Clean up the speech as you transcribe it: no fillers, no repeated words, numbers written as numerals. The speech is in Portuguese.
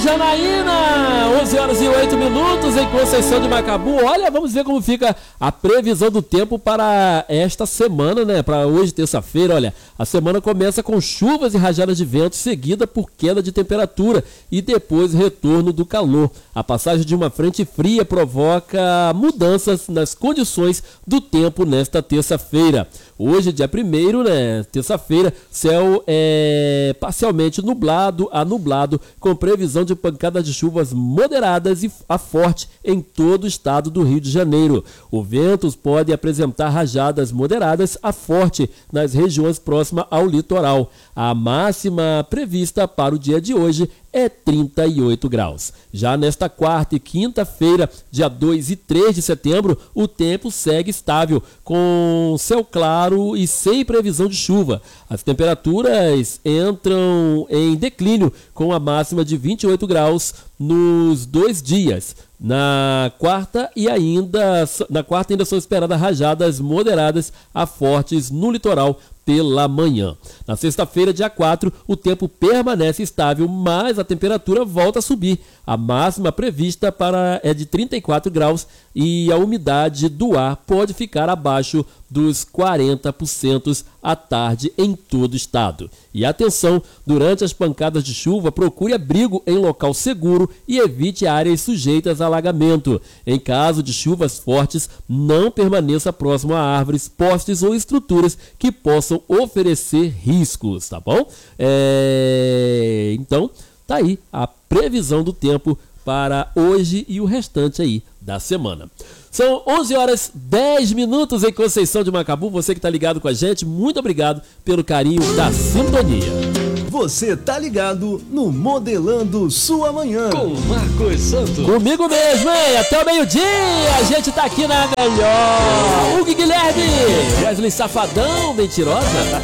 Janaína, 11 horas e 8 minutos em Conceição de Macabu. Olha, vamos ver como fica a previsão do tempo para esta semana, né? Para hoje, terça-feira. Olha, a semana começa com chuvas e rajadas de vento, seguida por queda de temperatura e depois retorno do calor. A passagem de uma frente fria provoca mudanças nas condições do tempo nesta terça-feira. Hoje, dia 1º, né? Terça-feira, céu é parcialmente nublado a nublado, com previsão de pancadas de chuvas moderadas e a forte em todo o estado do Rio de Janeiro. O vento pode apresentar rajadas moderadas a forte nas regiões próximas ao litoral. A máxima prevista para o dia de hoje é 38 graus. Já nesta quarta e quinta-feira, dia 2 e 3 de setembro, o tempo segue estável, com céu claro e sem previsão de chuva. As temperaturas entram em declínio, com a máxima de 28 graus nos 2 dias. Na quarta ainda são esperadas rajadas moderadas a fortes no litoral pela manhã. Na sexta-feira, dia 4, o tempo permanece estável, mas a temperatura volta a subir. A máxima prevista é de 34 graus e a umidade do ar pode ficar abaixo dos 40% à tarde em todo o estado. E atenção, durante as pancadas de chuva, procure abrigo em local seguro e evite áreas sujeitas a alagamento. Em caso de chuvas fortes, não permaneça próximo a árvores, postes ou estruturas que possam oferecer riscos, tá bom? Então, tá aí a previsão do tempo para hoje e o restante aí da semana. São 11 horas 10 minutos em Conceição de Macabu. Você que está ligado com a gente, muito obrigado pelo carinho da sintonia. Você tá ligado no Modelando Sua Manhã. Com Marcos Santos. Comigo mesmo, hein? Até o meio-dia a gente tá aqui na melhor. Hugo Guilherme, Wesley Safadão, Mentirosa.